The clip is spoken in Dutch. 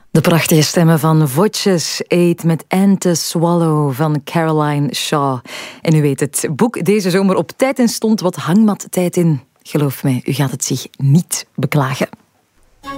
De prachtige stemmen van Voices, Eat met And to Swallow van Caroline Shaw. En u weet het, boek deze zomer op tijd en stond wat hangmattijd in. Geloof mij, u gaat het zich niet beklagen.